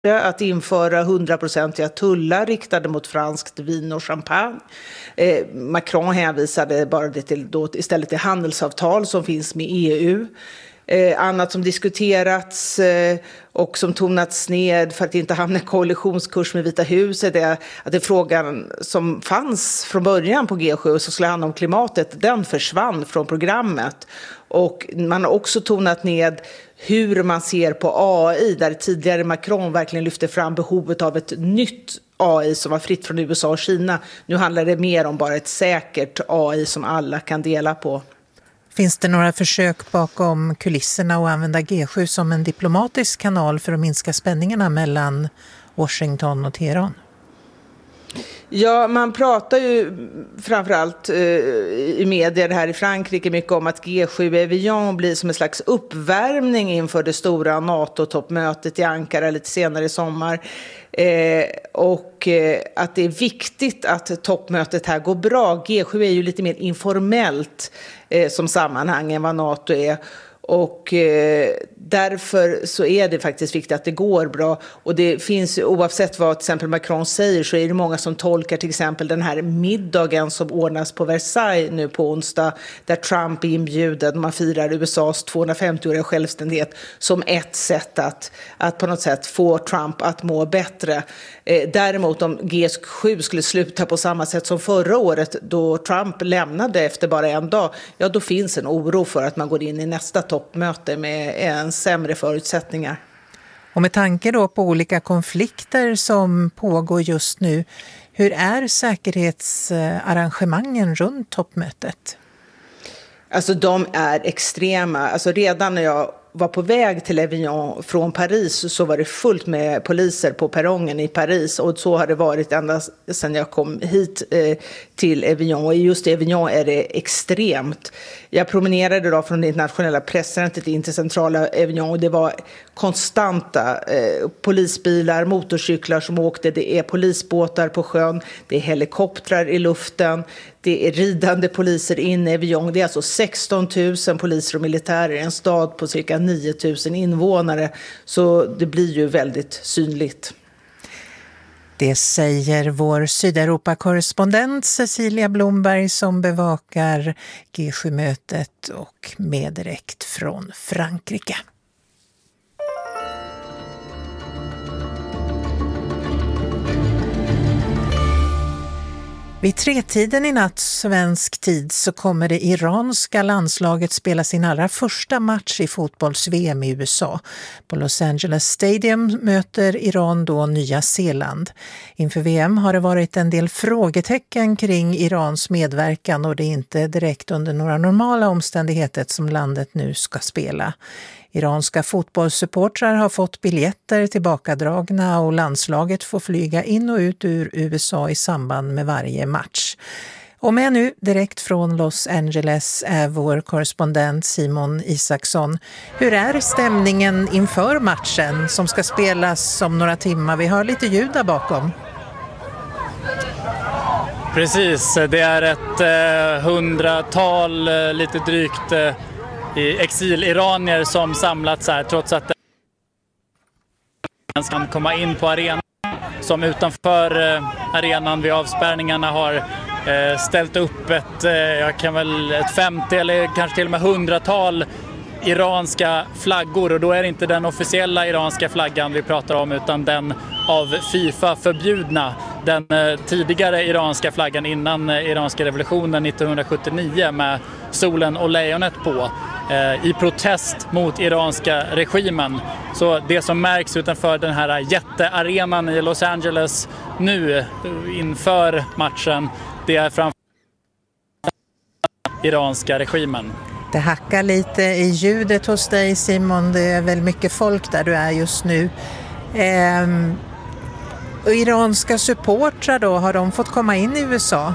att införa 100% tullar riktade mot franskt vin och champagne. Macron hänvisade bara det till, då, istället till handelsavtal som finns med EU. Annat som diskuterats och som tonats ned för att inte hamna i koalitionskurs med Vita huset är att det frågan som fanns från början på G7 och som skulle handla om klimatet, den försvann från programmet. Och man har också tonat ned hur man ser på AI, där tidigare Macron verkligen lyfte fram behovet av ett nytt AI som var fritt från USA och Kina. Nu handlar det mer om bara ett säkert AI som alla kan dela på. Finns det några försök bakom kulisserna att använda G7 som en diplomatisk kanal för att minska spänningarna mellan Washington och Teheran? Ja, man pratar ju framförallt i medier här i Frankrike mycket om att G7 i Evian blir som en slags uppvärmning inför det stora NATO-toppmötet i Ankara lite senare i sommar. Och att det är viktigt att toppmötet här går bra. G7 är ju lite mer informellt som sammanhang än vad NATO är. Och därför så är det faktiskt viktigt att det går bra. Och det finns, oavsett vad till exempel Macron säger, så är det många som tolkar till exempel den här middagen som ordnas på Versailles nu på onsdag, där Trump är inbjuden, man firar USAs 250-åriga självständighet, som ett sätt att på något sätt få Trump att må bättre. Däremot om G7 skulle sluta på samma sätt som förra året då Trump lämnade efter bara en dag, ja då finns en oro för att man går in i nästa toppmöte med en sämre förutsättningar. Och med tanke då på olika konflikter som pågår just nu, hur är säkerhetsarrangemangen runt toppmötet? Alltså de är extrema. Alltså redan när jag var på väg till Evian från Paris så var det fullt med poliser på perrongen i Paris, och så har det varit ända sedan jag kom hit till Evian, och just i Evian är det extremt. Jag promenerade då från det internationella presscentret in till centrala Evian, och det var konstanta polisbilar, motorcyklar som åkte, det är polisbåtar på sjön, det är helikoptrar i luften, det är ridande poliser inne i Evian. Det är alltså 16 000 poliser och militärer i en stad på cirka 9 000 invånare. Så det blir ju väldigt synligt. Det säger vår Sydeuropa-korrespondent Cecilia Blomberg som bevakar G7-mötet och med direkt från Frankrike. Vid 3-tiden i natt svensk tid så kommer det iranska landslaget spela sin allra första match i fotbolls-VM i USA. På Los Angeles Stadium möter Iran då Nya Zeeland. Inför VM har det varit en del frågetecken kring Irans medverkan, och det är inte direkt under några normala omständigheter som landet nu ska spela. Iranska fotbollssupportrar har fått biljetter tillbakadragna och landslaget får flyga in och ut ur USA i samband med varje match. Och med nu direkt från Los Angeles är vår korrespondent Simon Isaksson. Hur är stämningen inför matchen som ska spelas om några timmar? Vi hör lite ljud där bakom. Precis, det är ett 100-tal, lite drygt exiliranier som samlats här, trots att man kan komma in på arenan, som utanför arenan vid avspärrningarna har ställt upp ett 50 eller kanske till och med 100-tal iranska flaggor, och då är det inte den officiella iranska flaggan vi pratar om utan den av FIFA förbjudna, den tidigare iranska flaggan innan iranska revolutionen 1979 med solen och lejonet på, i protest mot iranska regimen. Så det som märks utanför den här jättearenan i Los Angeles nu inför matchen, det är framför iranska regimen. Det hackar lite i ljudet hos dig, Simon. Det är väl mycket folk där du är just nu. Och iranska supportrar då, har de fått komma in i USA?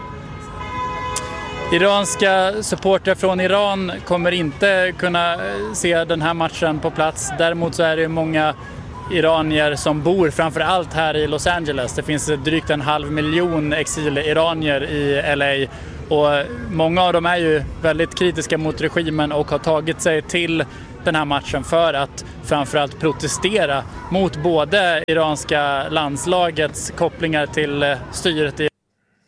Iranska supportrar från Iran kommer inte kunna se den här matchen på plats. Däremot så är det många iranier som bor framförallt här i Los Angeles. Det finns drygt 500 000 exiliranier i LA. Och många av dem är ju väldigt kritiska mot regimen och har tagit sig till den här matchen för att framförallt protestera mot både iranska landslagets kopplingar till styret i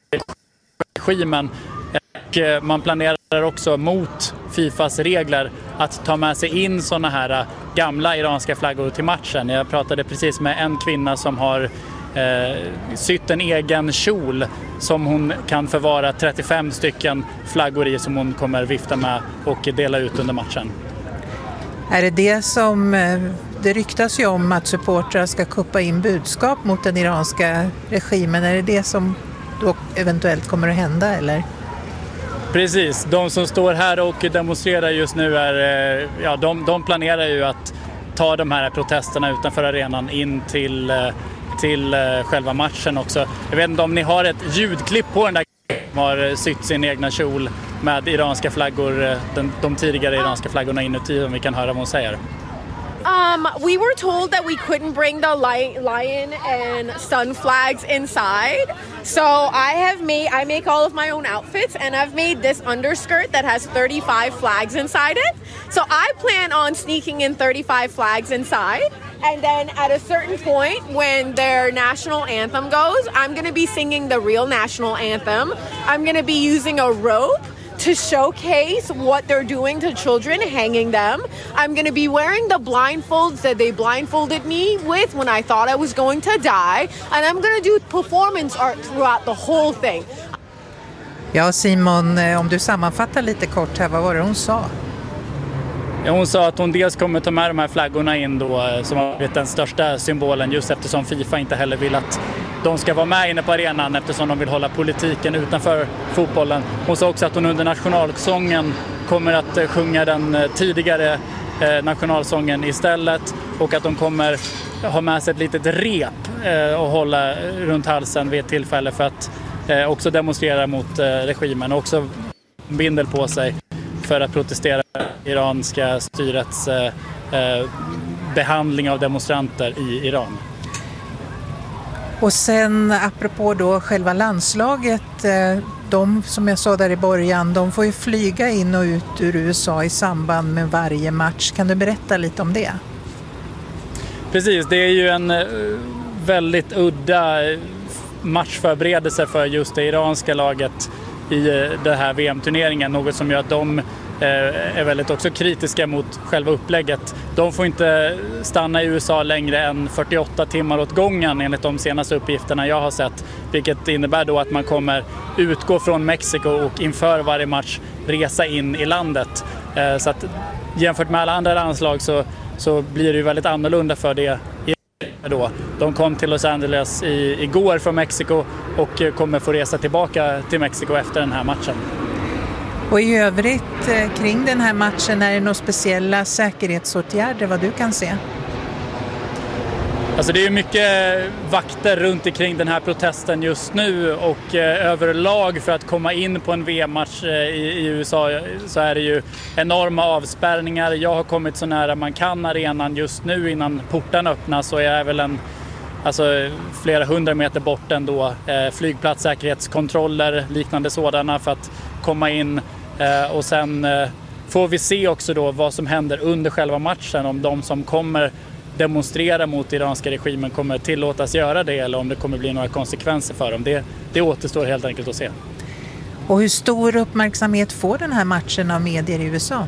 regimen. Och man planerar också mot Fifas regler att ta med sig in såna här gamla iranska flaggor till matchen. Jag pratade precis med en kvinna som har sytt en egen kjol som hon kan förvara 35 stycken flaggor i som hon kommer vifta med och dela ut under matchen. Är det som det ryktas ju om att supportrar ska kuppa in budskap mot den iranska regimen? Är det som då eventuellt kommer att hända eller? Precis, de som står här och demonstrerar just nu är, de planerar ju att ta de här protesterna utanför arenan in till själva matchen också. Jag vet inte om ni har ett ljudklipp på den där som har sytt sin egna kjol med iranska flaggor, de tidigare iranska flaggorna inuti, om vi kan höra vad hon säger. We were told that we couldn't bring the lion and sun flags inside. So I make all of my own outfits, and I've made this underskirt that has 35 flags inside it. So I plan on sneaking in 35 flags inside. And then at a certain point when their national anthem goes, I'm going to be singing the real national anthem. I'm going to be using a rope to showcase what they're doing to children, hanging them. I'm going to be wearing the blindfolds that they blindfolded me with when I thought I was going to die. And I'm going to do performance art throughout the whole thing. Ja, Simon, om du sammanfattar lite kort här, vad var det hon sa? Hon sa att hon dels kommer ta med de här flaggorna in då, som har blivit den största symbolen, just eftersom Fifa inte heller vill att de ska vara med inne på arenan eftersom de vill hålla politiken utanför fotbollen. Hon sa också att hon under nationalsången kommer att sjunga den tidigare nationalsången istället, och att de kommer ha med sig ett litet rep och hålla runt halsen vid ett tillfälle för att också demonstrera mot regimen, och också bindel på sig för att protestera iranska styrets behandling av demonstranter i Iran. Och sen apropå då själva landslaget, de som jag sa där i början, de får ju flyga in och ut ur USA i samband med varje match. Kan du berätta lite om det? Precis, det är ju en väldigt udda matchförberedelse för just det iranska laget i den här VM-turneringen. Något som gör att de är väldigt också kritiska mot själva upplägget. De får inte stanna i USA längre än 48 timmar åt gången enligt de senaste uppgifterna jag har sett. Vilket innebär då att man kommer utgå från Mexiko och inför varje match resa in i landet. Så att jämfört med alla andra landslag så blir det ju väldigt annorlunda för det då. De kom till Los Angeles igår från Mexiko och kommer få resa tillbaka till Mexiko efter den här matchen. Och i övrigt kring den här matchen, är det några speciella säkerhetsåtgärder vad du kan se? Alltså det är mycket vakter runt omkring den här protesten just nu, och överlag för att komma in på en VM-match i USA så är det ju enorma avspärrningar. Jag har kommit så nära man kan arenan just nu innan portarna öppnas, och jag är väl flera 100 meter bort ändå. Flygplatssäkerhetskontroller, liknande sådana för att komma in, och sen får vi se också då vad som händer under själva matchen, om de som kommer demonstrera mot iranska regimen kommer tillåtas göra det, eller om det kommer bli några konsekvenser för dem. Det återstår helt enkelt att se. Och hur stor uppmärksamhet får den här matchen av medier i USA?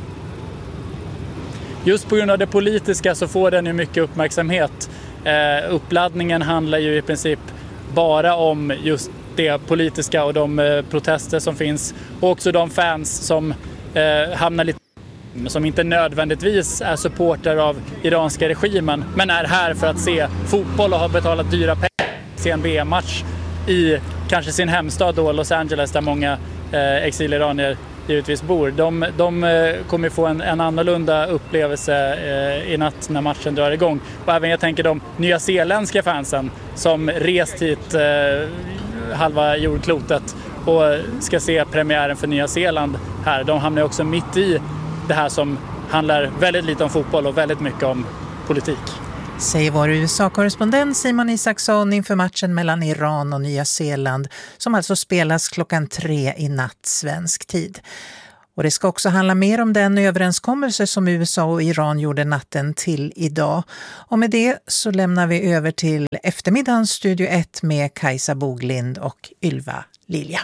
Just på grund av det politiska så får den ju mycket uppmärksamhet. Uppladdningen handlar ju i princip bara om just det politiska och de protester som finns, och också de fans som hamnar lite, som inte nödvändigtvis är supporter av iranska regimen men är här för att se fotboll och har betalat dyra pengar till en VM-match i kanske sin hemstad då, Los Angeles, där många exiliranier givetvis bor. De kommer få en annorlunda upplevelse i natt när matchen drar igång. Och även jag tänker de nyzeeländska fansen som rest hit halva jordklotet och ska se premiären för Nya Zeeland här. De hamnar också mitt i det här som handlar väldigt lite om fotboll och väldigt mycket om politik. Säger vår USA-korrespondent Simon Isaksson inför matchen mellan Iran och Nya Zeeland som alltså spelas 3:00 i natt svensk tid. Och det ska också handla mer om den överenskommelse som USA och Iran gjorde natten till idag. Och med det så lämnar vi över till eftermiddagens Studio 1 med Kajsa Boglind och Ylva Lilja.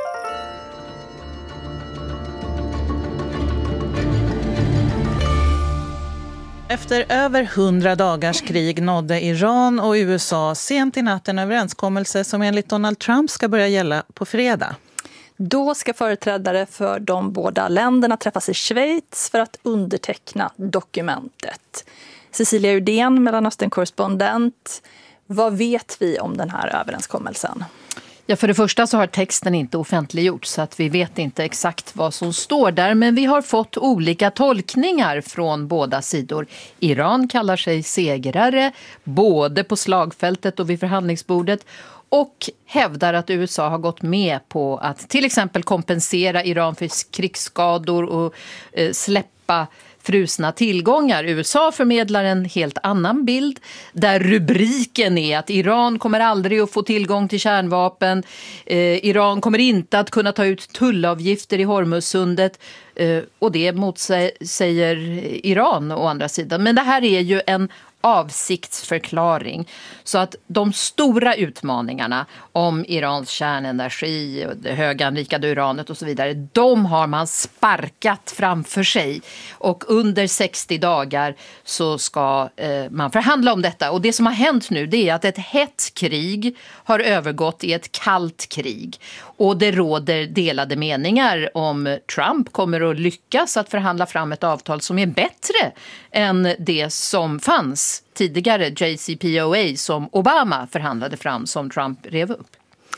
Efter över 100 dagars krig nådde Iran och USA sent i natten en överenskommelse som enligt Donald Trump ska börja gälla på fredag. Då ska företrädare för de båda länderna träffas i Schweiz för att underteckna dokumentet. Cecilia Uddén, Mellanöstern-korrespondent. Vad vet vi om den här överenskommelsen? Ja, för det första så har texten inte offentliggjorts så att vi vet inte exakt vad som står där. Men vi har fått olika tolkningar från båda sidor. Iran kallar sig segrare både på slagfältet och vid förhandlingsbordet. Och hävdar att USA har gått med på att till exempel kompensera Iran för krigsskador och släppa frusna tillgångar. USA förmedlar en helt annan bild där rubriken är att Iran kommer aldrig att få tillgång till kärnvapen. Iran kommer inte att kunna ta ut tullavgifter i Hormuzsundet. Och det motsäger Iran å andra sidan. Men det här är ju en avsiktsförklaring. Så att de stora utmaningarna om Irans kärnenergi och det höganrikade uranet och så vidare, de har man sparkat framför sig. Och under 60 dagar så ska man förhandla om detta. Och det som har hänt nu, det är att ett hett krig har övergått i ett kallt krig. Och det råder delade meningar om Trump kommer att lyckas att förhandla fram ett avtal som är bättre än det som fanns tidigare, JCPOA, som Obama förhandlade fram, som Trump rev upp.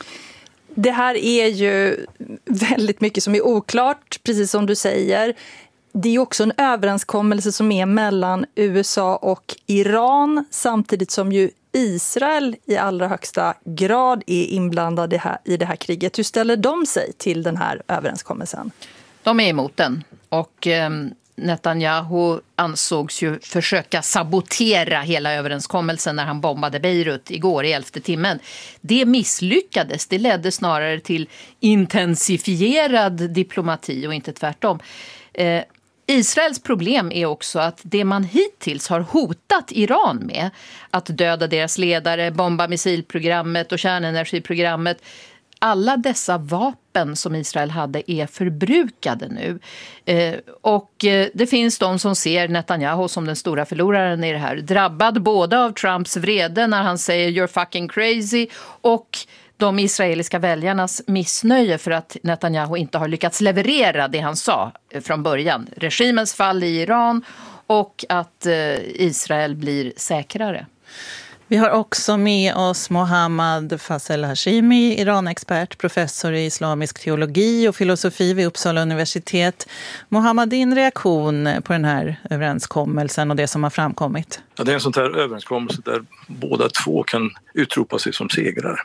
Det här är ju väldigt mycket som är oklart, precis som du säger. Det är också en överenskommelse som är mellan USA och Iran, samtidigt som ju Israel i allra högsta grad är inblandad i det här kriget. Hur ställer de sig till den här överenskommelsen? De är emot den och Netanyahu ansågs ju försöka sabotera hela överenskommelsen när han bombade Beirut igår i 11:e timmen. Det misslyckades. Det ledde snarare till intensifierad diplomati och inte tvärtom. Israels problem är också att det man hittills har hotat Iran med, att döda deras ledare, bomba missilprogrammet och kärnenergiprogrammet, alla dessa vapen som Israel hade är förbrukade nu. Och det finns de som ser Netanyahu som den stora förloraren i det här. Drabbad både av Trumps vrede när han säger "you're fucking crazy" och de israeliska väljarnas missnöje för att Netanyahu inte har lyckats leverera det han sa från början. Regimens fall i Iran och att Israel blir säkrare. Vi har också med oss Mohammad Fazel Hashimi, Iran-expert, professor i islamisk teologi och filosofi vid Uppsala universitet. Mohammad, din reaktion på den här överenskommelsen och det som har framkommit? Ja, det är en sån här överenskommelse där båda två kan utropa sig som segrare.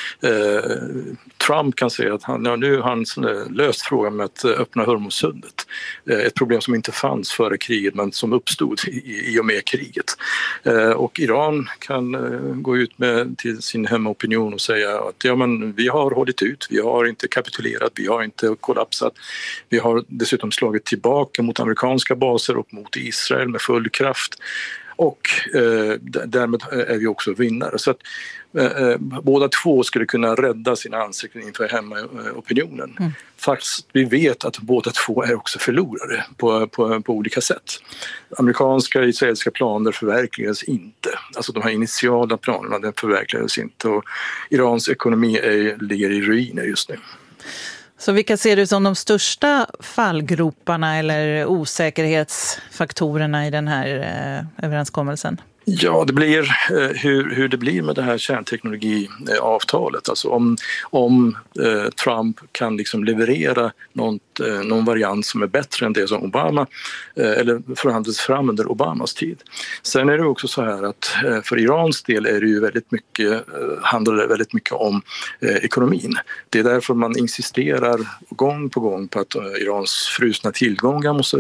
Trump kan säga att nu har han löst frågan med att öppna Hormuzsundet. Ett problem som inte fanns före kriget men som uppstod i och med kriget. Och Iran kan gå ut till sin hemmaopinion och säga att ja, men vi har hållit ut, vi har inte kapitulerat, vi har inte kollapsat. Vi har dessutom slagit tillbaka mot amerikanska baser och mot Israel med full kraft. Och därmed är vi också vinnare. Så att båda två skulle kunna rädda sina ansikten inför hemmaopinionen. Fast vi vet att båda två är också förlorare på olika sätt. Amerikanska och israeliska planer förverkligades inte. Alltså de här initiala planerna, den förverkligades inte. Och Irans ekonomi ligger i ruiner just nu. Så vilka ser du som de största fallgroparna eller osäkerhetsfaktorerna i den här överenskommelsen? Ja, det blir hur det blir med det här kärnteknologiavtalet. Alltså om Trump kan liksom leverera någon variant som är bättre än det som Obama eller förhandlades fram under Obamas tid. Sen är det också så här att för Irans del är det ju handlar det väldigt mycket om ekonomin. Det är därför man insisterar gång på gång på att Irans frusna tillgångar måste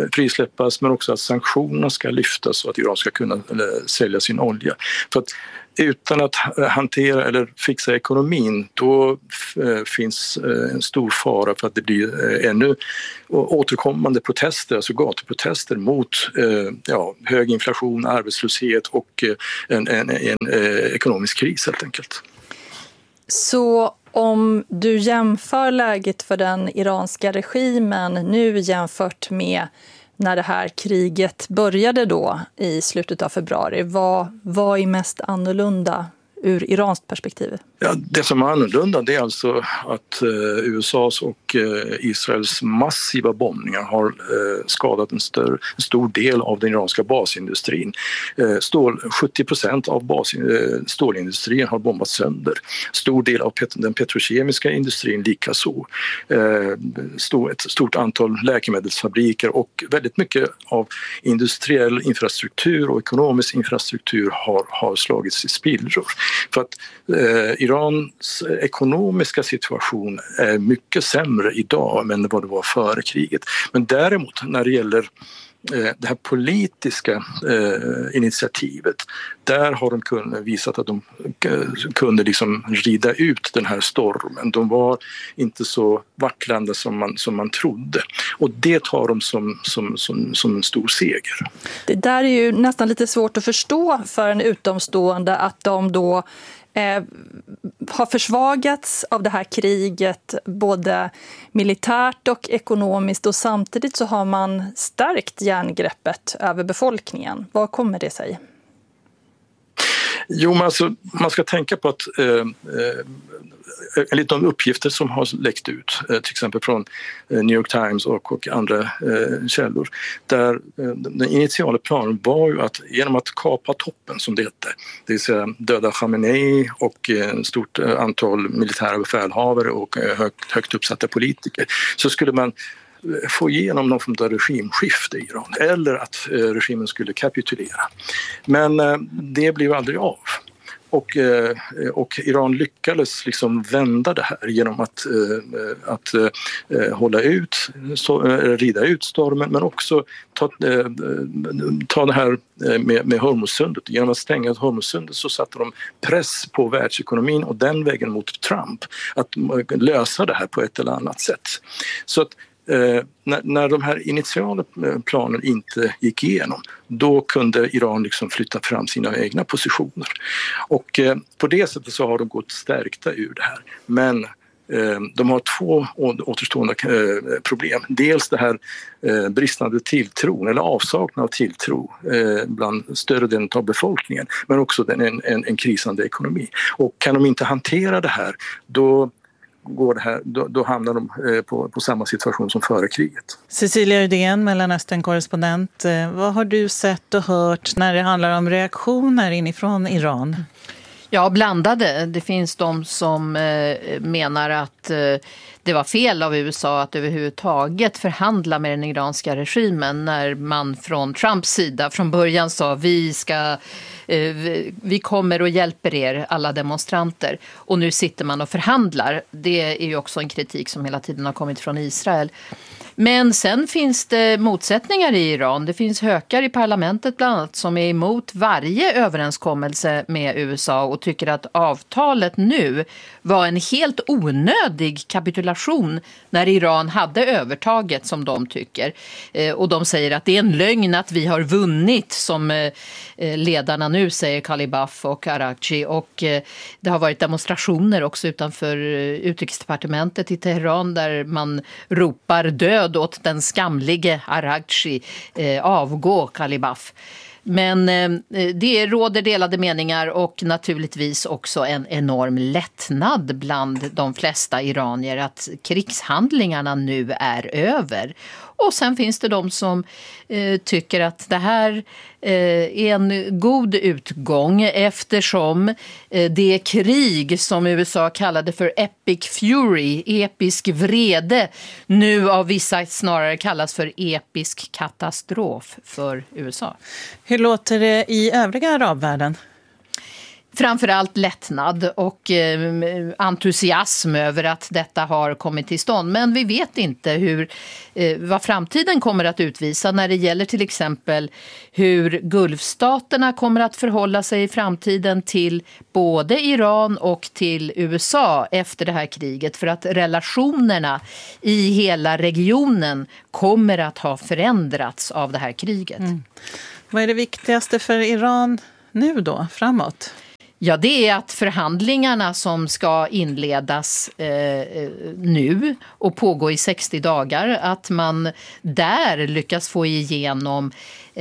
frisläppas, men också att sanktionerna ska lyftas så att Iran ska kunna sälja sin olja. För att utan att hantera eller fixa ekonomin, då finns en stor fara för att det blir ännu återkommande protester, alltså gatuprotester mot hög inflation, arbetslöshet och en ekonomisk kris helt enkelt. Så om du jämför läget för den iranska regimen nu jämfört med när det här kriget började då i slutet av februari, vad är mest annorlunda ur iranskt perspektiv? Ja, det som är annorlunda det är alltså att USAs och Israels massiva bombningar har skadat en stor del av den iranska basindustrin. 70% av stålindustrin har bombats sönder. Stor del av den petrokemiska industrin likaså. Ett stort antal läkemedelsfabriker och väldigt mycket av industriell infrastruktur och ekonomisk infrastruktur har slagits i spillror. För att Irans ekonomiska situation är mycket sämre idag än vad det var före kriget. Men däremot när det gäller det här politiska initiativet, där har de visat att de kunde liksom rida ut den här stormen. De var inte så vacklande som man trodde. Och det tar de som en stor seger. Det där är ju nästan lite svårt att förstå för en utomstående, att de då har försvagats av det här kriget både militärt och ekonomiskt, och samtidigt så har man stärkt järngreppet över befolkningen. Vad kommer det sig? Jo, men alltså, man ska tänka på att enligt de uppgifter som har läckt ut, till exempel från New York Times och andra källor, där den initiala planen var ju att genom att kapa toppen, som det hette, det vill säga döda Khamenei och ett stort antal militära befälhavare och högt uppsatta politiker, så skulle man få igenom någon form av regimskifte i Iran, eller att regimen skulle kapitulera. Men det blev aldrig av. Och Iran lyckades liksom vända det här genom att rida ut stormen, men också ta det här med Hormuzsundet. Genom att stänga Hormuzsundet så satte de press på världsekonomin och den vägen mot Trump att lösa det här på ett eller annat sätt. Så att när de här initiala planen inte gick igenom, då kunde Iran liksom flytta fram sina egna positioner. Och på det sättet så har de gått stärkta ur det här. Men de har två återstående problem. Dels det här bristande tilltron eller avsaknad av tilltro bland större delen av befolkningen, men också en krisande ekonomi. Och kan de inte hantera det här, då hamnar de på samma situation som före kriget. Cecilia Uddén, Mellanöstern-korrespondent. Vad har du sett och hört när det handlar om reaktioner inifrån Iran? Ja, blandade. Det finns de som menar att det var fel av USA att överhuvudtaget förhandla med den iranska regimen, när man från Trumps sida från början sa vi kommer och hjälper er, alla demonstranter. Och nu sitter man och förhandlar. Det är ju också en kritik som hela tiden har kommit från Israel. Men sen finns det motsättningar i Iran. Det finns hökar i parlamentet bland annat som är emot varje överenskommelse med USA och tycker att avtalet nu var en helt onödig kapitulation när Iran hade övertaget, som de tycker. Och de säger att det är en lögn att vi har vunnit, som ledarna nu säger, Kalibaf och Araghchi. Och det har varit demonstrationer också utanför utrikesdepartementet i Teheran där man ropar död åt den skamlige Araghchi, avgå Kalibaf. Men det råder delade meningar och naturligtvis också en enorm lättnad bland de flesta iranier att krigshandlingarna nu är över. Och sen finns det de som tycker att det här är en god utgång, eftersom det krig som USA kallade för Epic Fury, episk vrede, nu av vissa snarare kallas för episk katastrof för USA. Hur låter det i övriga arabvärlden? framförallt lättnad och entusiasm över att detta har kommit till stånd. Men vi vet inte vad framtiden kommer att utvisa när det gäller till exempel hur Gulfstaterna kommer att förhålla sig i framtiden till både Iran och till USA efter det här kriget. För att relationerna i hela regionen kommer att ha förändrats av det här kriget. Vad är det viktigaste för Iran nu då, framåt? Ja, det är att förhandlingarna som ska inledas nu och pågå i 60 dagar, att man där lyckas få igenom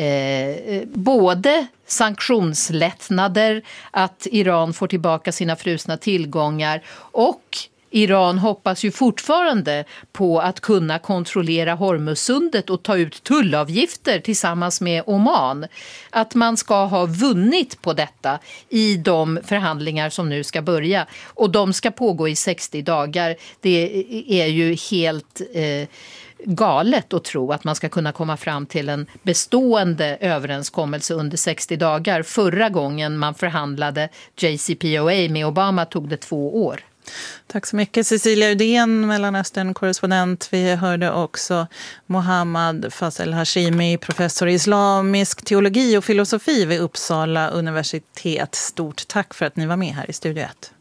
både sanktionslättnader, att Iran får tillbaka sina frusna tillgångar, och Iran hoppas ju fortfarande på att kunna kontrollera Hormuzsundet och ta ut tullavgifter tillsammans med Oman. Att man ska ha vunnit på detta i de förhandlingar som nu ska börja. Och de ska pågå i 60 dagar. Det är ju helt galet att tro att man ska kunna komma fram till en bestående överenskommelse under 60 dagar. Förra gången man förhandlade JCPOA med Obama tog det 2 år. Tack så mycket Cecilia Udén, Mellanöstern-korrespondent. Vi hörde också Mohammad Fazel Hashimi, professor i islamisk teologi och filosofi vid Uppsala universitet. Stort tack för att ni var med här i Studio 1.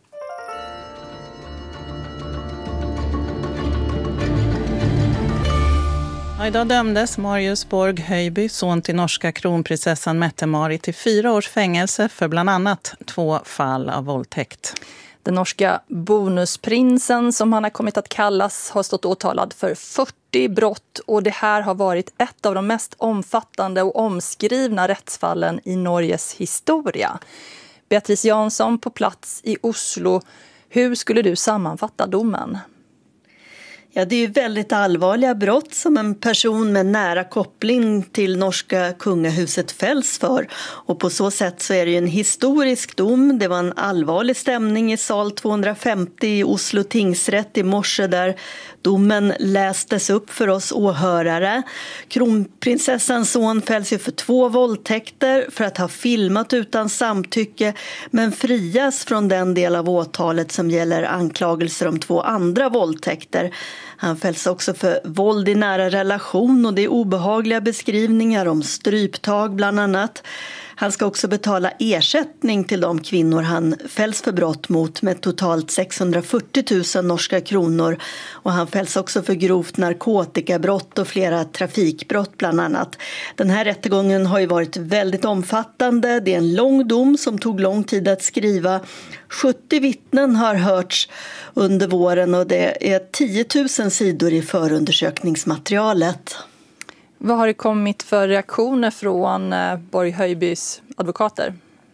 Idag dömdes Marius Borg Höjby, son till norska kronprinsessan Mette-Marit, till 4 års fängelse för bland annat 2 fall av våldtäkt. Den norska bonusprinsen, som han har kommit att kallas, har stått åtalad för 40 brott, och det här har varit ett av de mest omfattande och omskrivna rättsfallen i Norges historia. Beatrice Jansson på plats i Oslo, hur skulle du sammanfatta domen? Ja, det är ju väldigt allvarliga brott som en person med nära koppling till norska kungahuset fälls för. Och på så sätt så är det ju en historisk dom. Det var en allvarlig stämning i sal 250 i Oslo tingsrätt i morse där domen lästes upp för oss åhörare. Kronprinsessans son fälls ju för 2 våldtäkter för att ha filmat utan samtycke, men frias från den del av åtalet som gäller anklagelser om 2 andra våldtäkter. Han fälls också för våld i nära relation, och det är obehagliga beskrivningar om stryptag bland annat. Han ska också betala ersättning till de kvinnor han fälls för brott mot med totalt 640 000 norska kronor. Och han fälls också för grovt narkotikabrott och flera trafikbrott bland annat. Den här rättegången har ju varit väldigt omfattande. Det är en lång dom som tog lång tid att skriva. 70 vittnen har hörts under våren, och det är 10 000 sidor i förundersökningsmaterialet. Vad har det kommit för reaktioner från Borg Höjbys advokater?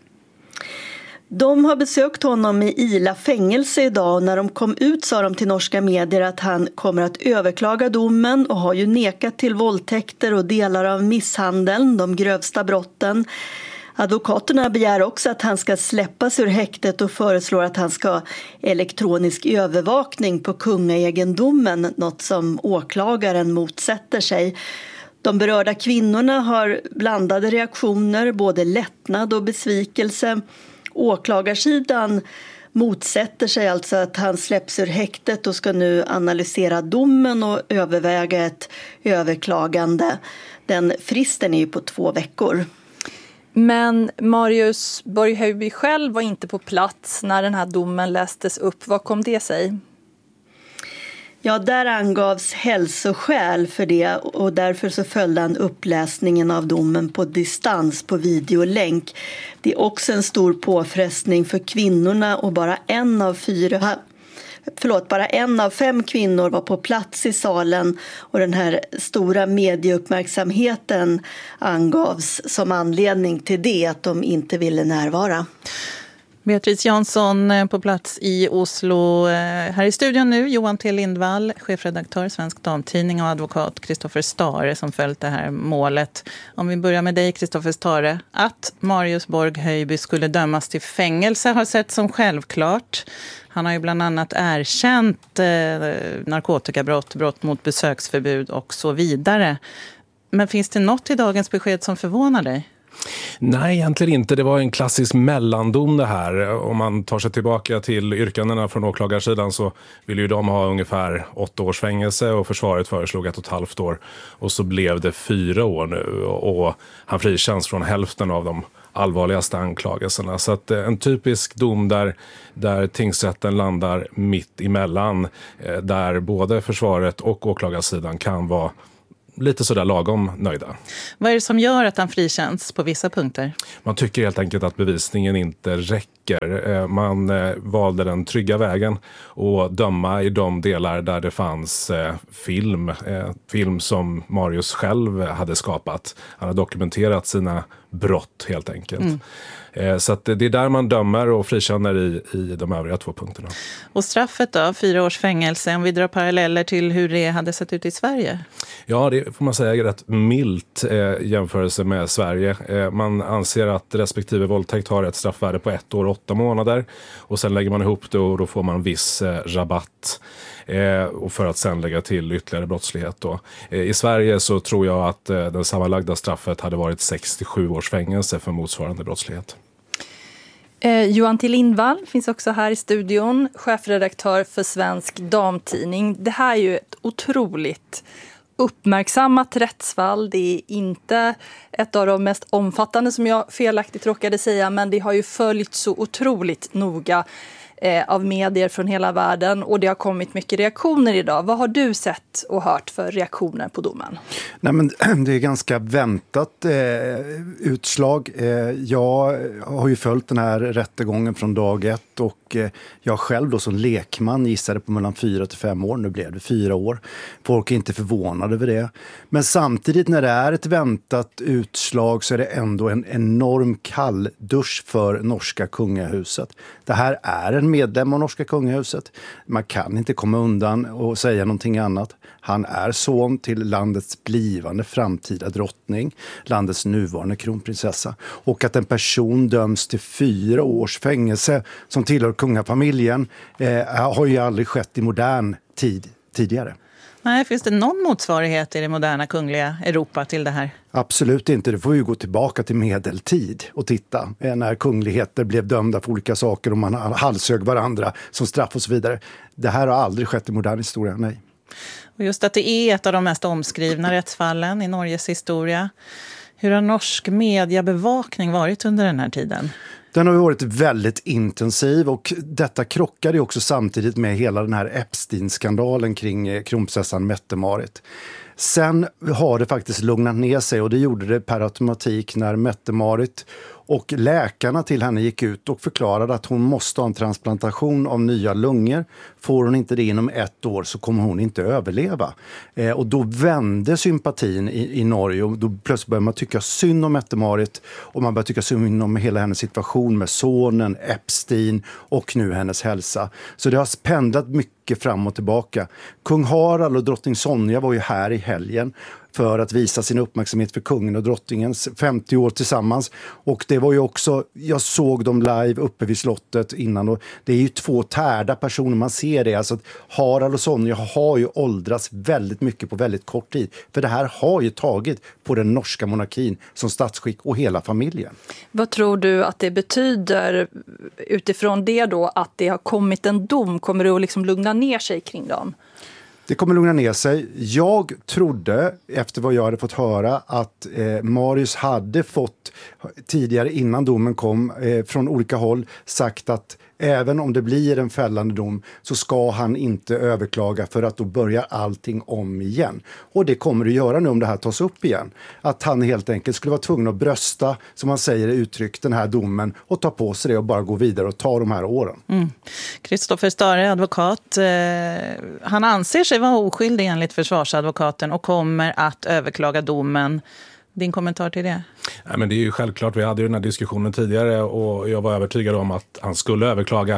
De har besökt honom i Ila fängelse idag, och när de kom ut sa de till norska medier att han kommer att överklaga domen och har ju nekat till våldtäkter och delar av misshandeln, de grövsta brotten. Advokaterna begär också att han ska släppas ur häktet och föreslår att han ska ha elektronisk övervakning på kungaegendomen, något som åklagaren motsätter sig. De berörda kvinnorna har blandade reaktioner, både lättnad och besvikelse. Åklagarsidan motsätter sig alltså att han släpps ur häktet och ska nu analysera domen och överväga ett överklagande. Den fristen är ju på 2 veckor. Men Marius Borg Höjby själv var inte på plats när den här domen lästes upp. Vad kom det sig? Ja, där angavs hälsoskäl för det, och därför så följde han uppläsningen av domen på distans på videolänk. Det är också en stor påfrestning för kvinnorna, och bara en av 5 kvinnor var på plats i salen, och den här stora medieuppmärksamheten angavs som anledning till det, att de inte ville närvara. Beatrice Jansson på plats i Oslo. Här i studion nu Johan T. Lindvall, chefredaktör Svensk Damtidning, och advokat Kristoffer Stare som följt det här målet. Om vi börjar med dig, Kristoffer Stare. Att Marius Borg Höjby skulle dömas till fängelse har sett som självklart. Han har ju bland annat erkänt narkotikabrott, brott mot besöksförbud och så vidare. Men finns det något i dagens besked som förvånar dig? Nej, egentligen inte. Det var en klassisk mellandom det här. Om man tar sig tillbaka till yrkandena från åklagarsidan så vill ju de ha ungefär 8 års fängelse och försvaret föreslog 1,5 år. Och så blev det 4 år nu och han frikänns från hälften av de allvarligaste anklagelserna. Så att en typisk dom där tingsrätten landar mitt emellan, där både försvaret och åklagarsidan kan vara lite sådär lagom nöjda. Vad är det som gör att han frikänns på vissa punkter? Man tycker helt enkelt att bevisningen inte räcker. Man valde den trygga vägen och döma i de delar där det fanns film som Marius själv hade skapat. Han har dokumenterat sina brott helt enkelt. Så att det är där man dömer och frikänner i de övriga 2 punkterna. Och straffet då, 4 års fängelse, om vi drar paralleller till hur det hade sett ut i Sverige? Ja, det får man säga är rätt milt jämförelse med Sverige. Man anser att respektive våldtäkt har ett straffvärde på 1 år och 8 månader. Och sen lägger man ihop det och då får man viss rabatt. Och för att sen lägga till ytterligare brottslighet då. I Sverige så tror jag att den sammanlagda straffet hade varit 67 års fängelse för motsvarande brottslighet. Johan T. Lindvall finns också här i studion, chefredaktör för Svensk Damtidning. Det här är ju ett otroligt uppmärksammat rättsfall. Det är inte ett av de mest omfattande som jag felaktigt råkade säga, men det har ju följt så otroligt noga av medier från hela världen och det har kommit mycket reaktioner idag. Vad har du sett och hört för reaktioner på domen? Nej, men det är ganska väntat utslag. Jag har ju följt den här rättegången från dag 1 och jag själv då som lekman gissade på mellan 4 till 5 år. Nu blev det 4 år. Folk är inte förvånade över det. Men samtidigt när det är ett väntat utslag så är det ändå en enorm kalldusch för norska kungahuset. Det här är en medlem av norska kungahuset. Man kan inte komma undan och säga någonting annat. Han är son till landets blivande framtida drottning, landets nuvarande kronprinsessa. Och att en person döms till 4 års fängelse som tillhör kungafamiljen har ju aldrig skett i modern tid tidigare. Nej, finns det någon motsvarighet i det moderna kungliga Europa till det här? Absolut inte. Det får vi gå tillbaka till medeltid och titta. När kungligheter blev dömda för olika saker och man halshög varandra som straff och så vidare. Det här har aldrig skett i modern historia, nej. Och just att det är ett av de mest omskrivna rättsfallen i Norges historia. Hur har norsk mediebevakning varit under den här tiden? Den har varit väldigt intensiv och detta krockade också samtidigt med hela den här Epstein-skandalen kring kronprinsessan Mette-Marit. Sen har det faktiskt lugnat ner sig och det gjorde det per automatik när Mette-Marit och läkarna till henne gick ut och förklarade att hon måste ha en transplantation av nya lungor. Får hon inte det inom 1 år så kommer hon inte överleva. Och då vände sympatin i Norge och då plötsligt började man tycka synd om Mette-Marit och man började tycka synd om hela hennes situation med sonen, Epstein och nu hennes hälsa. Så det har pendlat mycket fram och tillbaka. Kung Harald och drottning Sonja var ju här i helgen för att visa sin uppmärksamhet för kungen och drottningens 50 år tillsammans. Och det var ju också, jag såg dem live uppe vid slottet innan och det är ju 2 tärda personer, man ser det. Alltså att Harald och Sonja har ju åldrats väldigt mycket på väldigt kort tid. För det här har ju tagit på den norska monarkin som statsskick och hela familjen. Vad tror du att det betyder utifrån det då att det har kommit en dom? Kommer det att liksom lugna ner sig kring dem? Det kommer lugna ner sig. Jag trodde, efter vad jag hade fått höra, att Marius hade fått tidigare innan domen kom från olika håll sagt att även om det blir en fällande dom så ska han inte överklaga för att då börjar allting om igen. Och det kommer det göra nu om det här tas upp igen. Att han helt enkelt skulle vara tvungen att brösta, som man säger uttryckt, den här domen och ta på sig det och bara gå vidare och ta de här åren. Kristoffer Stare, advokat, han anser sig vara oskyldig enligt försvarsadvokaten och kommer att överklaga domen. Din kommentar till det? Nej, men det är ju självklart, vi hade ju den här diskussionen tidigare och jag var övertygad om att han skulle överklaga.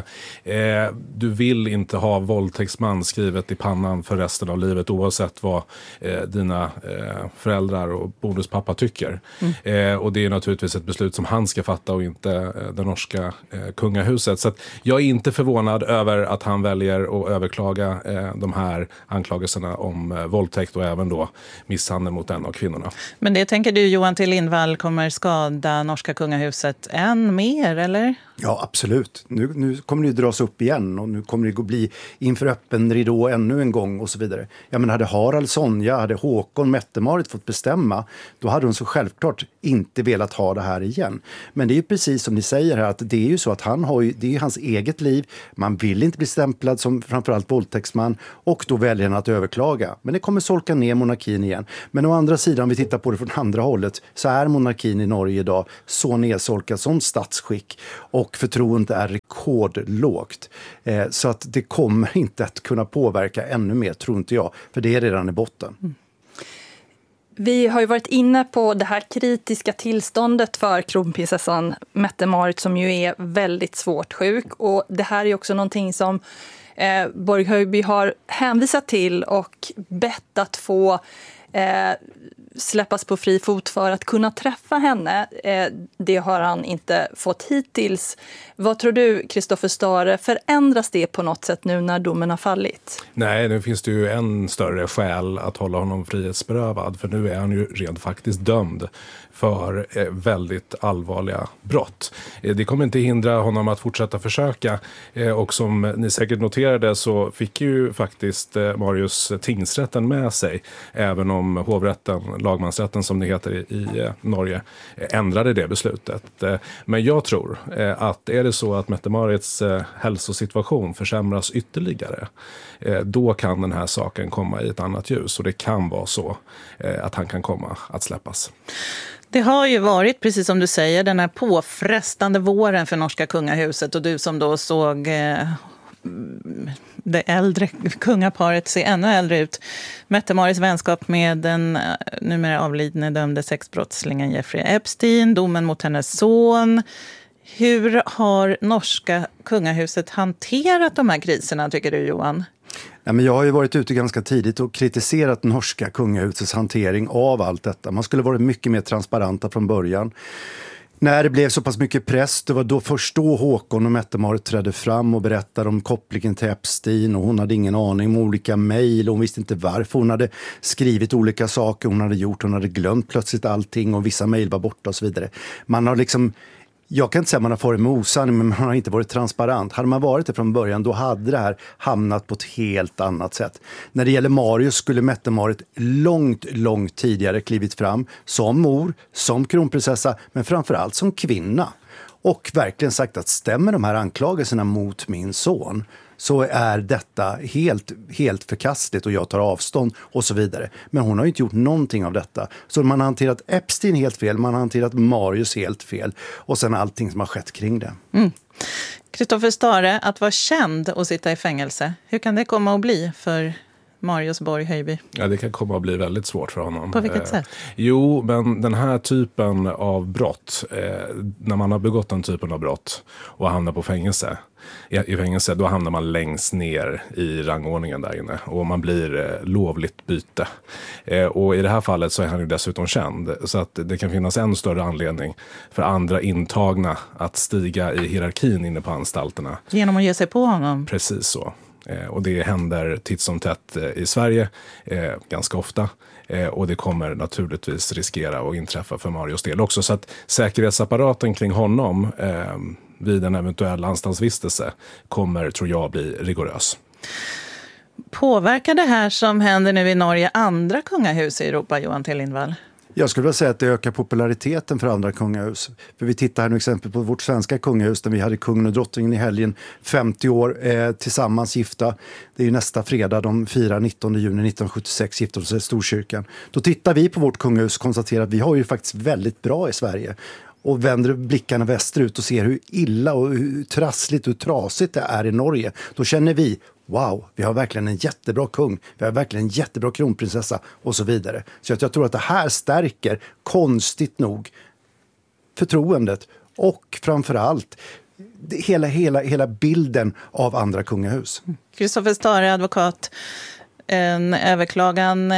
Du vill inte ha våldtäktsman skrivet i pannan för resten av livet oavsett vad dina föräldrar och bonuspappa tycker. Och det är naturligtvis ett beslut som han ska fatta och inte det norska kungahuset. Så att jag är inte förvånad över att han väljer att överklaga de här anklagelserna om våldtäkt och även då misshandel mot en av kvinnorna. Men det tänker du, Johan T. Lindvall, fall kommer skada norska kungahuset än mer, eller? Ja, absolut. Nu kommer det ju dras upp igen och nu kommer det att bli inför öppen ridå ännu en gång och så vidare. Ja, men hade Harald, Sonja, hade Håkon, Mette-Marit fått bestämma, då hade hon så självklart inte velat ha det här igen. Men det är ju precis som ni säger här, att det är ju så att det är hans eget liv. Man vill inte bli stämplad som framförallt våldtäktsman och då väljer han att överklaga. Men det kommer solka ner monarkin igen. Men å andra sidan, om vi tittar på det från andra hållet, så är monarkin i Norge idag så nedsolkad som statsskick och förtroendet är rekordlågt. Så att det kommer inte att kunna påverka ännu mer, tror inte jag. För det är redan i botten. Mm. Vi har ju varit inne på det här kritiska tillståndet för kronprinsessan Mette-Marit som ju är väldigt svårt sjuk. Och det här är också någonting som Borg Höjby har hänvisat till och bett att få släppas på fri fot för att kunna träffa henne. Det har han inte fått hittills. Vad tror du, Kristoffer Stare, förändras det på något sätt nu när domen har fallit? Nej, nu finns det ju en större skäl att hålla honom frihetsberövad, för nu är han ju rent faktiskt dömd för väldigt allvarliga brott. Det kommer inte hindra honom att fortsätta försöka, och som ni säkert noterade så fick ju faktiskt Marius tingsrätten med sig, även om hovrätten, lagmansrätten som det heter i Norge, ändrade det beslutet. Men jag tror att är det så att Mette-Marits hälsosituation försämras ytterligare, då kan den här saken komma i ett annat ljus och det kan vara så att han kan komma att släppas. Det har ju varit, precis som du säger, den här påfrestande våren för norska kungahuset, och du som då såg det äldre kungaparet se ännu äldre ut. Mette-Marits vänskap med den numera avlidne dömde sexbrottslingen Jeffrey Epstein, domen mot hennes son. Hur har norska kungahuset hanterat de här kriserna, tycker du, Johan? Ja, men jag har ju varit ute ganska tidigt och kritiserat norska kungahusets hantering av allt detta. Man skulle varit mycket mer transparenta från början. När det blev så pass mycket press, det var då först då Håkon och Mette-Marit trädde fram och berättade om kopplingen till Epstein, och hon hade ingen aning om olika mejl och hon visste inte varför hon hade skrivit olika saker hon hade glömt plötsligt allting och vissa mejl var borta och så vidare. Man har liksom, jag kan inte säga att man har farit med osanning, men man har inte varit transparent. Hade man varit det från början, då hade det här hamnat på ett helt annat sätt. När det gäller Marius skulle Mette-Marit långt tidigare klivit fram som mor, som kronprinsessa, men framförallt som kvinna. Och verkligen sagt att stämmer de här anklagelserna mot min son, så är detta helt förkastligt och jag tar avstånd och så vidare. Men hon har ju inte gjort någonting av detta. Så man har hanterat Epstein helt fel, man har hanterat Marius helt fel och sen allting som har skett kring det. Kristoffer Stare, att vara känd och sitta i fängelse, hur kan det komma att bli för Marius Borg Höjby? Ja, det kan komma att bli väldigt svårt för honom. På vilket sätt? Jo, men den här typen av brott, när man har begått den typen av brott och hamnar på fängelse, i fängelse, då hamnar man längst ner i rangordningen där inne och man blir lovligt byte. Och i det här fallet så är han ju dessutom känd, så att det kan finnas en större anledning för andra intagna att stiga i hierarkin inne på anstalterna. Genom att ge sig på honom? Precis så. Och det händer titt som tätt i Sverige ganska ofta. Och det kommer naturligtvis riskera att inträffa för Marius del också. Så att säkerhetsapparaten kring honom vid en eventuell anstaltsvistelse kommer, tror jag, bli rigorös. Påverkar det här som händer nu i Norge andra kungahus i Europa, Johan T. Lindvall? Jag skulle vilja säga att det ökar populariteten för andra kungahus. För vi tittar här nu exempel på vårt svenska kungahus där vi hade kungen och drottningen i helgen 50 år tillsammans gifta. Det är ju nästa fredag, de firar 19 juni 1976, gifta sig i Storkyrkan. Då tittar vi på vårt kungahus och konstaterar att vi har ju faktiskt väldigt bra i Sverige. Och vänder blickarna västerut och ser hur illa och hur trassligt och trasigt det är i Norge. Då känner vi, wow, vi har verkligen en jättebra kung, vi har verkligen en jättebra kronprinsessa och så vidare. Så jag tror att det här stärker, konstigt nog, förtroendet och framförallt hela bilden av andra kungahus. Kristoffer Stare, advokat. En överklagan,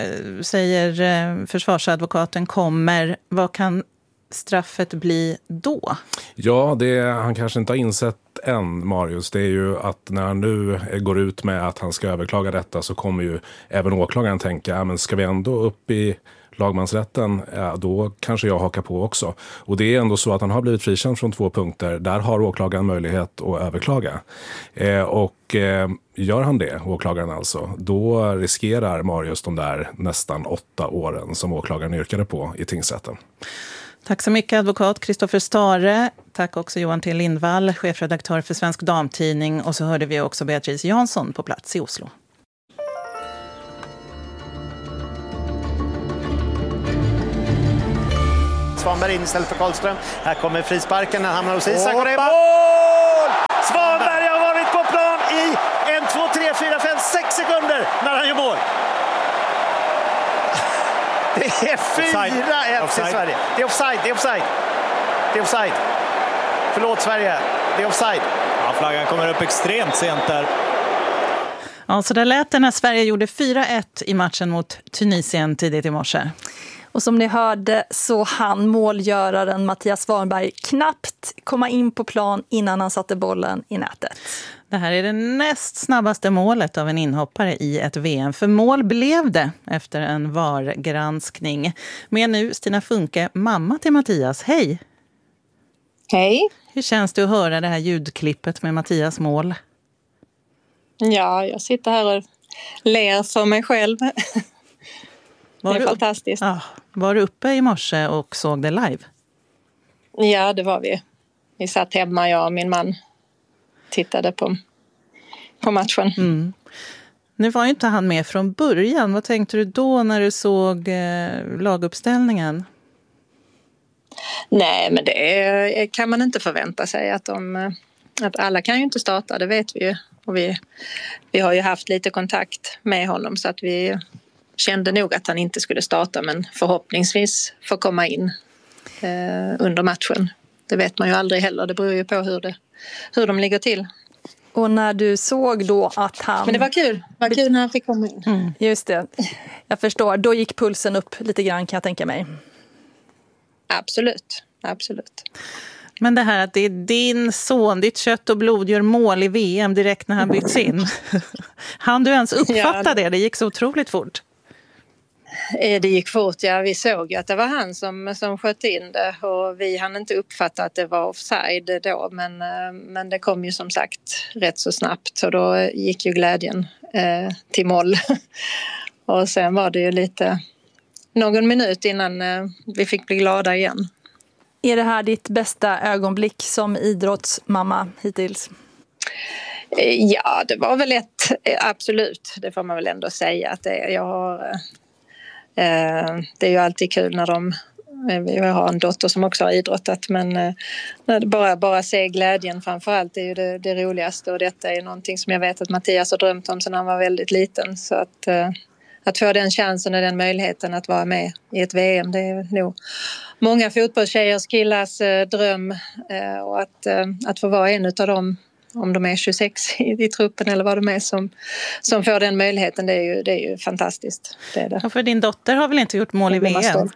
säger försvarsadvokaten, kommer. Vad kan straffet bli då? Ja, han kanske inte har insett än, Marius, det är ju att när han nu går ut med att han ska överklaga detta så kommer ju även åklagaren tänka, men ska vi ändå upp i lagmansrätten, då kanske jag hakar på också. Och det är ändå så att han har blivit frikänd från 2 punkter. Där har åklagaren möjlighet att överklaga. Gör han det, åklagaren alltså, då riskerar Marius de där nästan 8 åren som åklagaren yrkade på i tingsrätten. Tack så mycket, advokat Kristoffer Stare. Tack också Johan T. Lindvall, chefredaktör för Svensk Damtidning. Och så hörde vi också Beatrice Jansson på plats i Oslo. Svanberg in istället för Karlström. Här kommer frisparken, han hamnar hos Isak och det är mål! Svanberg har varit på plan i 1, 2, 3, 4, 5, 6 sekunder när han gör mål. Det är 4-1 till Sverige. Det är offside. Förlåt Sverige, det är offside. Ja, flaggan kommer upp extremt sent där. Ja, så där lät det när Sverige gjorde 4-1 i matchen mot Tunisien tidigt i morse. Och som ni hörde så hann målgöraren Mattias Svanberg knappt komma in på plan innan han satte bollen i nätet. Det här är det näst snabbaste målet av en inhoppare i ett VM. För mål blev det efter en VAR-granskning. Men nu Stina Funke, mamma till Mattias. Hej! Hej! Hur känns det att höra det här ljudklippet med Mattias mål? Ja, jag sitter här och ler för mig själv. Det är fantastiskt. Var du uppe i morse och såg det live? Ja, det var vi. Vi satt hemma, jag och min man tittade på matchen. Mm. Nu var ju inte han med från början. Vad tänkte du då när du såg laguppställningen? Nej, men det kan man inte förvänta sig. Att alla kan ju inte starta, det vet vi ju. Och vi har ju haft lite kontakt med honom så att vi kände nog att han inte skulle starta, men förhoppningsvis få komma in under matchen. Det vet man ju aldrig heller, det beror ju på hur de ligger till. Och när du såg då att han... Men det var kul när han fick komma in. Mm, just det, jag förstår. Då gick pulsen upp lite grann, kan jag tänka mig. Absolut. Men det här att det är din son, ditt kött och blod gör mål i VM direkt när han byts in. Han du ens uppfatta det? Det gick så otroligt fort. Det gick fort, ja. Vi såg ju att det var han som sköt in det och vi hann inte uppfatta att det var offside då, men det kom ju som sagt rätt så snabbt och då gick ju glädjen till moll. Och sen var det ju någon minut innan vi fick bli glada igen. Är det här ditt bästa ögonblick som idrottsmamma hittills? Ja, det var väl absolut. Det får man väl ändå säga att det är. Det är ju alltid kul när jag har en dotter som också har idrottat, men när bara se glädjen framförallt är ju det roligaste, och detta är någonting som jag vet att Mattias har drömt om sedan han var väldigt liten, så att få den chansen och den möjligheten att vara med i ett VM, det är nog många fotbollstjejers killars dröm, och att få vara en utav dem, om de är 26 i truppen eller vad de är som får den möjligheten, det är ju fantastiskt. Det är det. Och för din dotter har väl inte gjort mål i VM?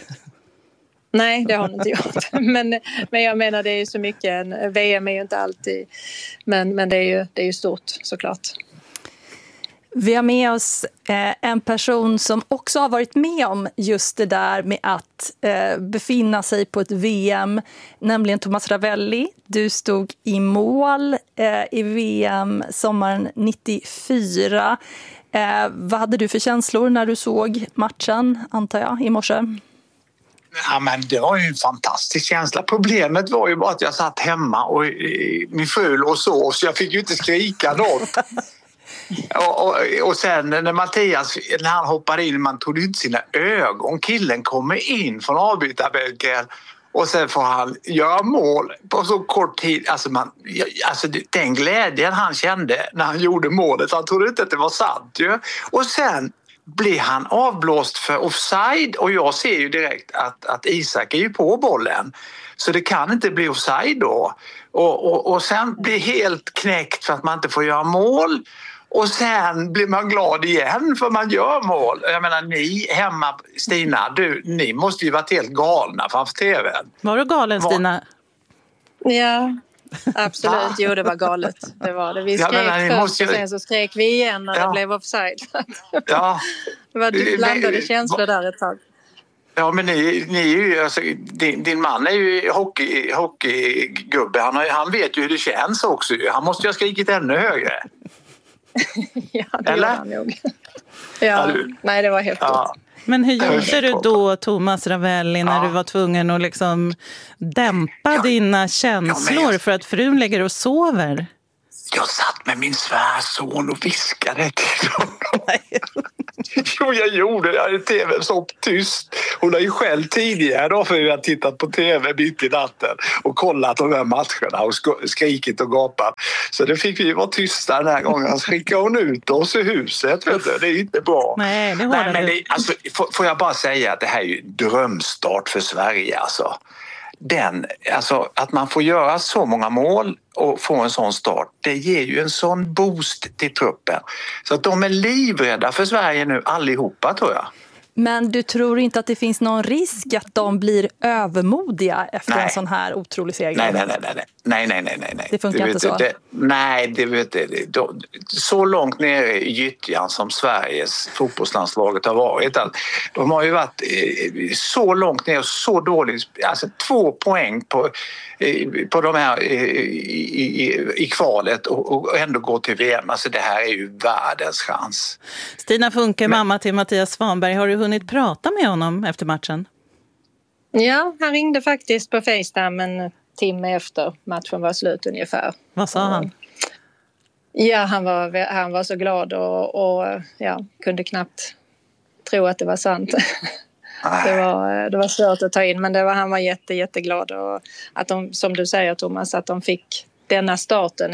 Nej, det har hon inte gjort. Men jag menar, det är ju så mycket. VM är ju inte alltid, men det är ju stort såklart. Vi har med oss en person som också har varit med om just det där med att befinna sig på ett VM, nämligen Thomas Ravelli. Du stod i mål i VM sommaren 94. Vad hade du för känslor när du såg matchen, antar jag, i morse? Ja, men det var ju en fantastisk känsla. Problemet var ju bara att jag satt hemma och min fru låg så jag fick ju inte skrika något. Och sen när Mattias, när han hoppade in, man tog inte sina ögon. Killen kommer in från avbytarbänken och sen får han göra mål på så kort tid. Alltså den glädjen han kände när han gjorde målet, han trodde inte att det var sant ju. Och sen blir han avblåst för offside, och jag ser ju direkt att Isak är ju på bollen. Så det kan inte bli offside då. Och sen blir helt knäckt för att man inte får göra mål. Och sen blir man glad igen för man gör mål. Jag menar, ni hemma, Stina, ni måste ju varit helt galna framför tvn. Var du galen, Stina? Ja, Absolut, jo det var galet. Det var det. Vi skrek först och sen så skrek vi igen när det blev offside. Ja. Det var blandade känslor där ett tag. Ja, men ni är ju, alltså, din man är ju hockeygubbe. Han vet ju hur det känns också. Han måste ju ha skrikit ännu högre. Ja, det gör han nog. Ja, nej, det var häftigt. Ja. Men hur gjorde du då, Thomas Ravelli, när du var tvungen att liksom dämpa dina känslor för att frun ligger och sover? Jag satt med min svärson och viskade till honom. Jo, jag gjorde det. TV så tyst. Hon har ju själv tidigare då, för vi har tittat på TV mitt i natten och kollat de här matcherna och skrikit och gapat. Så det fick vi vara tysta den här gången. Så skickade hon ut oss i huset. Vet du. Det är inte bra. Nej, det men alltså, får jag bara säga att det här är ju drömstart för Sverige. Alltså, att man får göra så många mål och få en sån start, det ger ju en sån boost till truppen. Så att de är livrädda för Sverige nu allihopa, tror jag. Men du tror inte att det finns någon risk att de blir övermodiga efter en sån här otrolig seger? Nej. Det funkar inte så? Det vet jag. Så långt ner i gyttjan som Sveriges fotbollslandslaget har varit. De har ju varit så långt ner och så dåligt. Alltså 2 poäng på de här i kvalet och ändå gå till VM. Alltså det här är ju världens chans. Stina Funke, mamma till Mattias Svanberg, har du hunnit prata med honom efter matchen? Ja, han ringde faktiskt på FaceTime en timme efter matchen var slut ungefär. Vad sa han? Ja, han var så glad och kunde knappt tro att det var sant. Det var svårt att ta in, men han var jätteglad och att de, som du säger Thomas, att de fick denna starten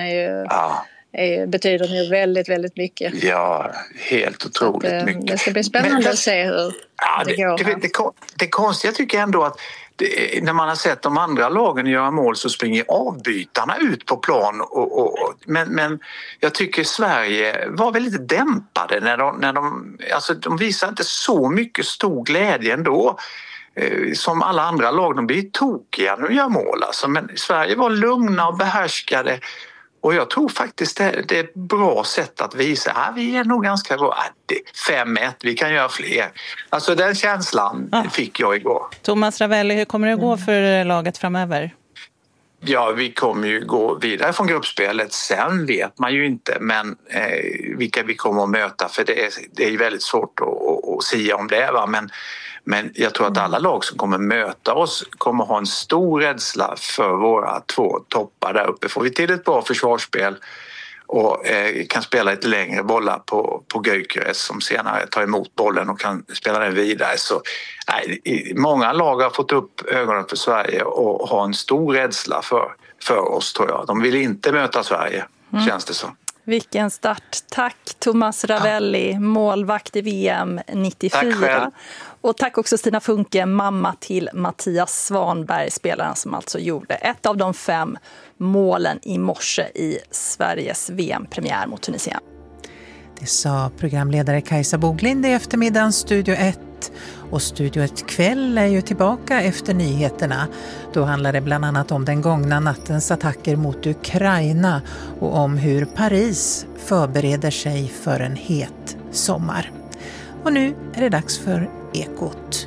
betyder ju väldigt, väldigt mycket. Ja, helt otroligt mycket. Det ska bli spännande att se hur det går. Det konstiga tycker jag ändå att när man har sett de andra lagen göra mål så springer avbytarna ut på plan. Men jag tycker Sverige var väldigt dämpade när de visade inte så mycket stor glädje ändå. Som alla andra lag, de blir tokiga när de gör mål. Alltså. Men Sverige var lugna och behärskade. Och jag tror faktiskt det är ett bra sätt att visa att vi är nog ganska bra. 5-1, vi kan göra fler. Alltså den känslan fick jag igår. Thomas Ravelli, hur kommer det att gå för laget framöver? Ja, vi kommer ju gå vidare från gruppspelet. Sen vet man ju inte vilka vi kommer att möta. För det är ju väldigt svårt att säga om det. Va? Men jag tror att alla lag som kommer möta oss kommer ha en stor rädsla för våra 2 toppar där uppe. Får vi till ett bra försvarsspel och kan spela lite längre bollar på Gyökeres som senare tar emot bollen och kan spela den vidare. Så många lag har fått upp ögonen för Sverige och har en stor rädsla för oss, tror jag. De vill inte möta Sverige, känns det så. Vilken start. Tack Thomas Ravelli, målvakt i VM 94. Tack själv. Och tack också Stina Funke, mamma till Mattias Svanberg, spelaren som alltså gjorde ett av de 5 målen i morse i Sveriges VM-premiär mot Tunisien. Det sa programledare Kajsa Boglind i eftermiddagens Studio 1. Och Studio 1 kväll är ju tillbaka efter nyheterna. Då handlar det bland annat om den gångna nattens attacker mot Ukraina och om hur Paris förbereder sig för en het sommar. Och nu är det dags för Ekot.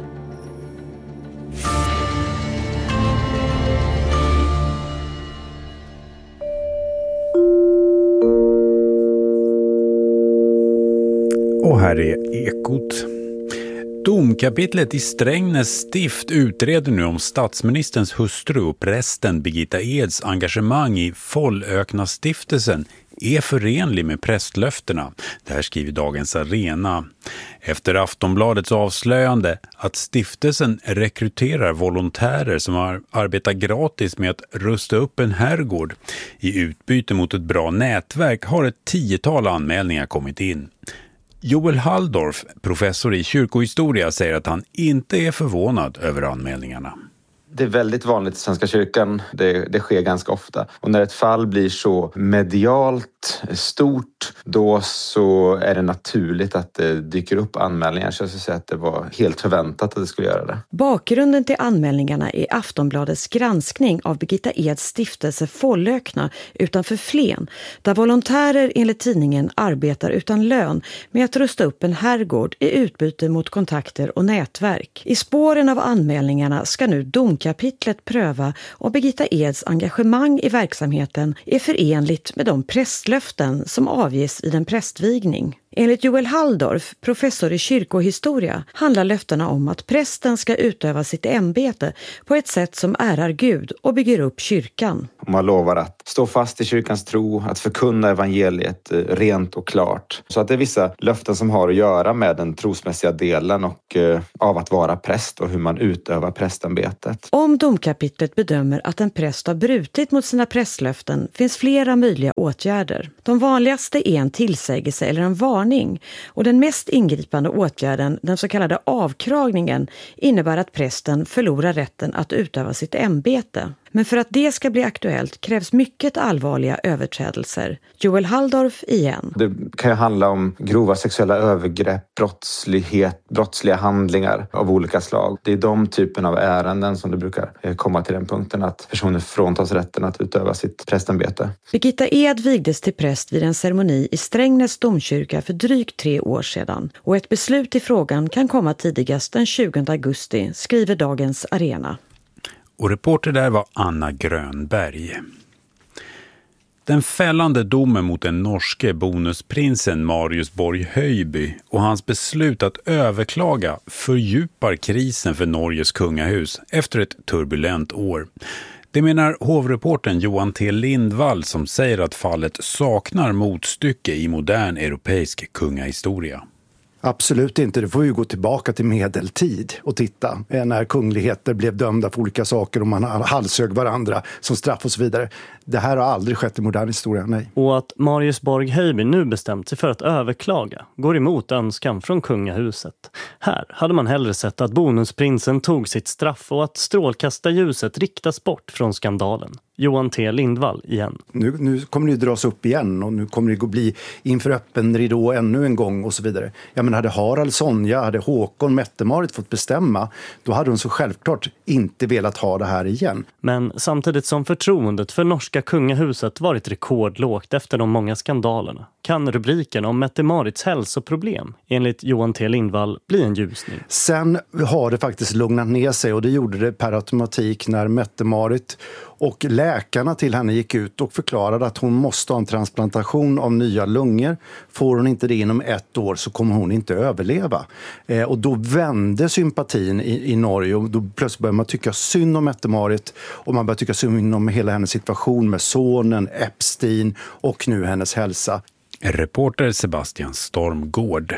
Och här är Ekot. Domkapitlet i Strängnäs stift utreder nu om statsministerns hustru och prästen Birgitta Eds engagemang i Follökna-stiftelsen är förenlig med prästlöftena. Det här skriver Dagens Arena. Efter Aftonbladets avslöjande att stiftelsen rekryterar volontärer som arbetar gratis med att rusta upp en herrgård i utbyte mot ett bra nätverk har ett 10-tal anmälningar kommit in. Joel Halldorf, professor i kyrkohistoria, säger att han inte är förvånad över anmälningarna. Det är väldigt vanligt i Svenska kyrkan, det sker ganska ofta. Och när ett fall blir så medialt stort, då så är det naturligt att det dyker upp anmälningar. Så jag skulle säga att det var helt förväntat att det skulle göra det. Bakgrunden till anmälningarna är Aftonbladets granskning av Birgitta Eds stiftelse Follökna utanför Flen, där volontärer enligt tidningen arbetar utan lön med att rusta upp en herrgård i utbyte mot kontakter och nätverk. I spåren av anmälningarna ska nu domkapitlet pröva om Birgitta Eds engagemang i verksamheten är förenligt med de prästlöften som avges vid en prästvigning. Enligt Joel Halldorf, professor i kyrkohistoria, handlar löftena om att prästen ska utöva sitt ämbete på ett sätt som ärar Gud och bygger upp kyrkan. Man lovar att stå fast i kyrkans tro, att förkunna evangeliet rent och klart. Så att det är vissa löften som har att göra med den trosmässiga delen och av att vara präst och hur man utövar prästämbetet. Om domkapitlet bedömer att en präst har brutit mot sina prästlöften finns flera möjliga åtgärder. De vanligaste är en tillsägelse eller en varning. Och den mest ingripande åtgärden, den så kallade avkragningen, innebär att prästen förlorar rätten att utöva sitt ämbete. Men för att det ska bli aktuellt krävs mycket allvarliga överträdelser. Joel Halldorf igen. Det kan ju handla om grova sexuella övergrepp, brottsliga handlingar av olika slag. Det är de typen av ärenden som det brukar komma till den punkten att personer fråntas rätten att utöva sitt prästämbete. Birgitta Ed vigdes till präst vid en ceremoni i Strängnäs domkyrka för drygt 3 år sedan. Och ett beslut i frågan kan komma tidigast den 20 augusti, skriver Dagens Arena. Och reporter där var Anna Grönberg. Den fällande domen mot den norske bonusprinsen Marius Borg Høiby och hans beslut att överklaga fördjupar krisen för Norges kungahus efter ett turbulent år. Det menar hovreporten Johan T. Lindvall som säger att fallet saknar motstycke i modern europeisk kungahistoria. Absolut inte. Det får ju gå tillbaka till medeltid och titta. När kungligheter blev dömda för olika saker och man halshög varandra som straff och så vidare. Det här har aldrig skett i modern historia, nej. Och att Marius Borg Høiby nu bestämt sig för att överklaga går emot önskan från kungahuset. Här hade man hellre sett att bonusprinsen tog sitt straff och att strålkastarljuset riktas bort från skandalen. Johan T. Lindvall igen. Nu kommer det dras upp igen och nu kommer det att bli inför öppen ridå ännu en gång och så vidare. Ja, men hade Harald, Sonja, hade Håkon, Mette-Marit fått bestämma, då hade de så självklart inte velat ha det här igen. Men samtidigt som förtroendet för norska kungahuset varit rekordlågt efter de många skandalerna kan rubriken om Mette-Marits hälsoproblem enligt Johan T. Lindvall bli en ljusning. Sen har det faktiskt lugnat ner sig och det gjorde det per automatik när Mette-Marit och läkarna till henne gick ut och förklarade att hon måste ha en transplantation av nya lungor. Får hon inte det inom 1 år så kommer hon inte överleva. Och då vände sympatin i Norge och då plötsligt började man tycka synd om Mette-Marit och man började tycka synd om hela hennes situation med sonen, Epstein och nu hennes hälsa. Reporter Sebastian Stormgård.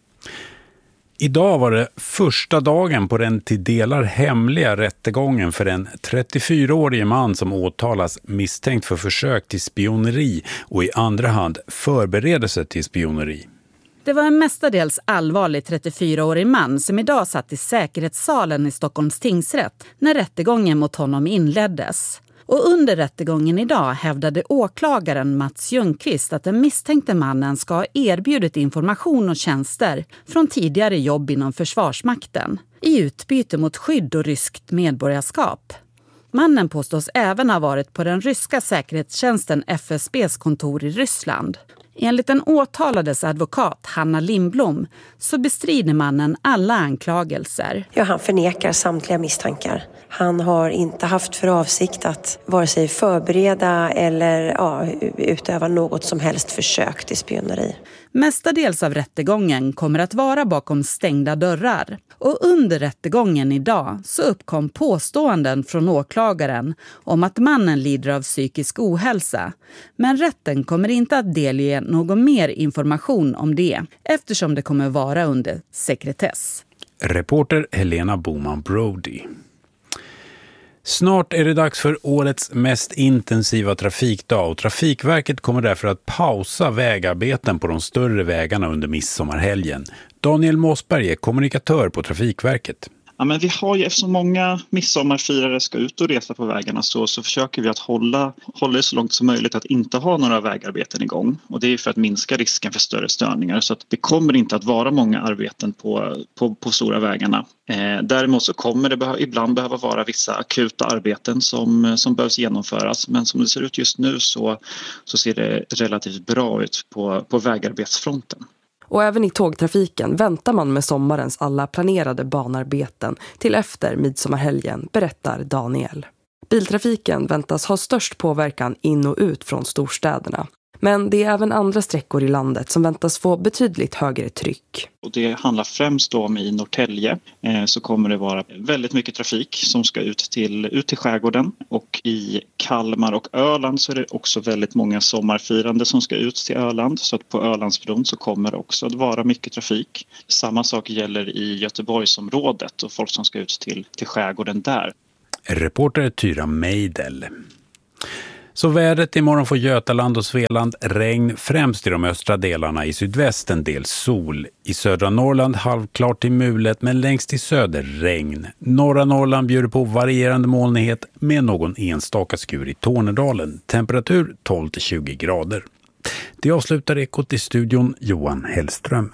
Idag var det första dagen på den till delar hemliga rättegången för en 34-årig man som åtalas misstänkt för försök till spioneri och i andra hand förberedelse till spioneri. Det var en mestadels allvarlig 34-årig man som idag satt i säkerhetssalen i Stockholms tingsrätt när rättegången mot honom inleddes. Och under rättegången idag hävdade åklagaren Mats Ljungqvist att den misstänkte mannen ska ha erbjudit information och tjänster från tidigare jobb inom Försvarsmakten i utbyte mot skydd och ryskt medborgarskap. Mannen påstås även ha varit på den ryska säkerhetstjänsten FSBs kontor i Ryssland. Enligt den åtalades advokat Hanna Lindblom så bestrider mannen alla anklagelser. Ja, han förnekar samtliga misstankar. Han har inte haft för avsikt att vare sig förbereda eller utöva något som helst försök till spioneri. Mestadels av rättegången kommer att vara bakom stängda dörrar. Och under rättegången idag så uppkom påståenden från åklagaren om att mannen lider av psykisk ohälsa. Men rätten kommer inte att delge någon mer information om det eftersom det kommer vara under sekretess. Reporter Helena Boman Brody. Snart är det dags för årets mest intensiva trafikdag och Trafikverket kommer därför att pausa vägarbeten på de större vägarna under midsommarhelgen. Daniel Mossberg är kommunikatör på Trafikverket. Ja, men vi har ju, eftersom många midsommarfirare ska ut och resa på vägarna så försöker vi att hålla det så långt som möjligt att inte ha några vägarbeten igång. Och det är för att minska risken för större störningar. Så att det kommer inte att vara många arbeten på stora vägarna. Däremot så kommer det ibland behöva vara vissa akuta arbeten som behövs genomföras. Men som det ser ut just nu så ser det relativt bra ut på vägarbetsfronten. Och även i tågtrafiken väntar man med sommarens alla planerade banarbeten till efter midsommarhelgen, berättar Daniel. Biltrafiken väntas ha störst påverkan in och ut från storstäderna. Men det är även andra sträckor i landet som väntas få betydligt högre tryck. Och det handlar främst om i Norrtälje så kommer det vara väldigt mycket trafik som ska ut till skärgården. Och i Kalmar och Öland så är det också väldigt många sommarfirande som ska ut till Öland. Så att på Ölandsbron så kommer det också att vara mycket trafik. Samma sak gäller i Göteborgsområdet och folk som ska ut till skärgården där. Reporter Tyra Meidel. Så vädret imorgon får Götaland och Svealand regn, främst i de östra delarna, i sydvästen del sol. I södra Norrland halvklart till mulet, men längst i söder regn. Norra Norrland bjuder på varierande molnighet med någon enstaka skur i Tornedalen. Temperatur 12-20 grader. Det avslutar Ekot i studion, Johan Hellström.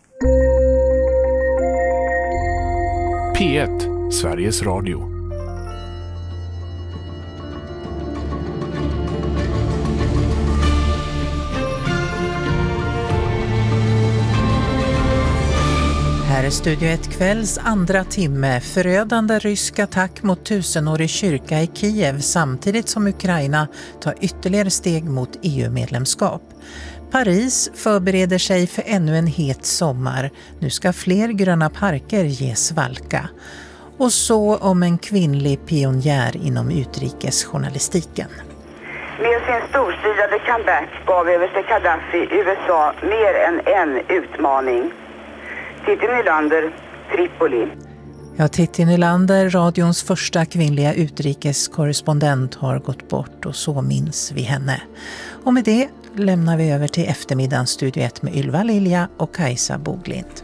P1, Sveriges Radio. Här är Studio 1 kvälls andra timme. Förödande rysk attack mot 1000-årig kyrka i Kiev samtidigt som Ukraina tar ytterligare steg mot EU-medlemskap. Paris förbereder sig för ännu en het sommar. Nu ska fler gröna parker ges valka. Och så om en kvinnlig pionjär inom utrikesjournalistiken. Med sin storstilade comeback gav överste Gaddafi USA mer än en utmaning. Titti Nylander, Tripoli. Ja, Titti Nylander, radions första kvinnliga utrikeskorrespondent, har gått bort och så minns vi henne. Och med det lämnar vi över till eftermiddagens Studio 1 med Ylva Lilja och Kajsa Boglind.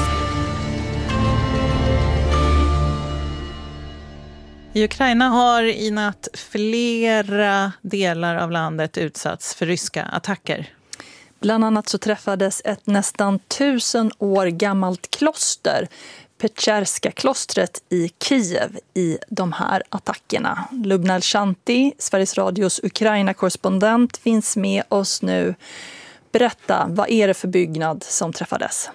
I Ukraina har i natt flera delar av landet utsatts för ryska attacker. Bland annat så träffades ett nästan 1000 år gammalt kloster, Petjerska-klostret i Kiev, i de här attackerna. Lubna Shanti, Sveriges Radios Ukraina-korrespondent, finns med oss nu. Berätta, vad är det för byggnad som träffades?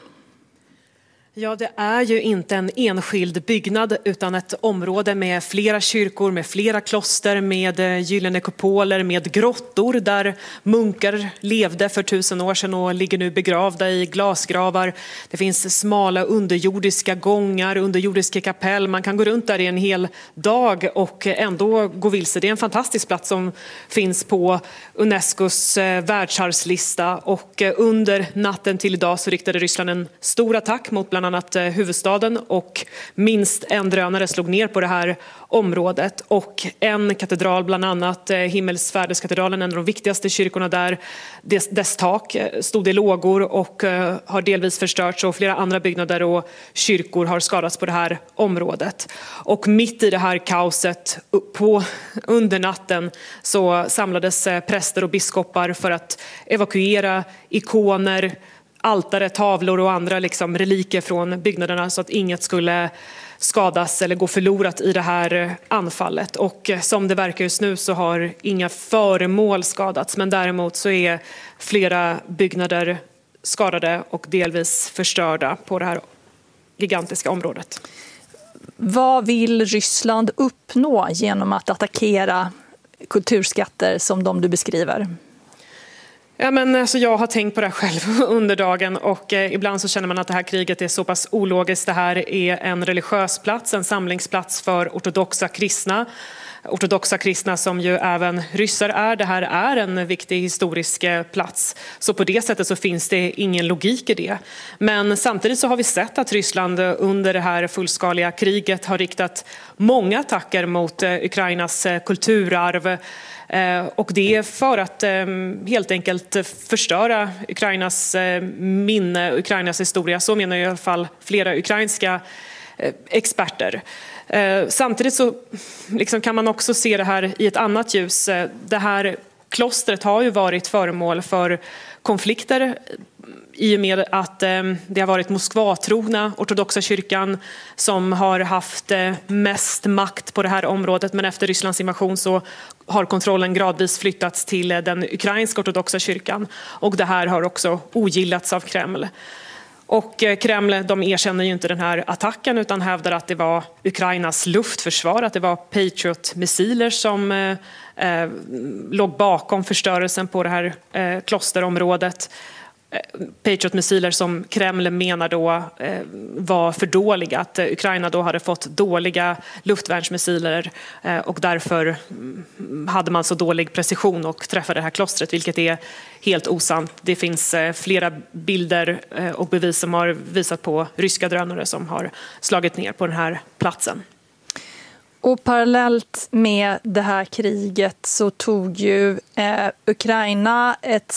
Ja, det är ju inte en enskild byggnad utan ett område med flera kyrkor, med flera kloster, med gyllene kupoler, med grottor där munkar levde för 1000 år sedan och ligger nu begravda i glasgravar. Det finns smala underjordiska gångar, underjordiska kapell. Man kan gå runt där i en hel dag och ändå gå vilse. Det är en fantastisk plats som finns på Unescos världsarvslista, och under natten till idag så riktade Ryssland en stor attack mot bland annat huvudstaden, och minst en drönare slog ner på det här området. Och en katedral, bland annat Himmelsfärdeskatedralen, en av de viktigaste kyrkorna där, dess tak stod i lågor och har delvis förstörts, och flera andra byggnader och kyrkor har skadats på det här området. Och mitt i det här kaoset under natten så samlades präster och biskopar för att evakuera ikoner, altare, tavlor och andra reliker från byggnaderna så att inget skulle skadas eller gå förlorat i det här anfallet. Och som det verkar just nu så har inga föremål skadats, men däremot så är flera byggnader skadade och delvis förstörda på det här gigantiska området. Vad vill Ryssland uppnå genom att attackera kulturskatter som de du beskriver? Ja, men alltså, jag har tänkt på det själv under dagen, och ibland så känner man att det här kriget är så pass ologiskt. Det här är en religiös plats, en samlingsplats för ortodoxa kristna som ju även ryssar är. Det här är en viktig historisk plats. Så på det sättet så finns det ingen logik i det. Men samtidigt så har vi sett att Ryssland under det här fullskaliga kriget har riktat många attacker mot Ukrainas kulturarv. Och det är för att helt enkelt förstöra Ukrainas minne, Ukrainas historia. Så menar i alla fall flera ukrainska experter. Samtidigt så liksom kan man också se det här i ett annat ljus. Det här klostret har ju varit föremål för konflikter i och med att det har varit Moskvatrogna ortodoxa kyrkan som har haft mest makt på det här området, men efter Rysslands invasion så har kontrollen gradvis flyttats till den ukrainska ortodoxa kyrkan, och det här har också ogillats av Kreml. Och Kreml, de erkänner ju inte den här attacken utan hävdar att det var Ukrainas luftförsvar, att det var Patriot-missiler som låg bakom förstörelsen på det här klosterområdet. Patriot-missiler som Kreml menar då var för dåliga, att Ukraina då hade fått dåliga luftvärnsmissiler och därför hade man så dålig precision och träffade det här klostret, vilket är helt osant. Det finns flera bilder och bevis som har visat på ryska drönare som har slagit ner på den här platsen. Och parallellt med det här kriget så tog ju Ukraina ett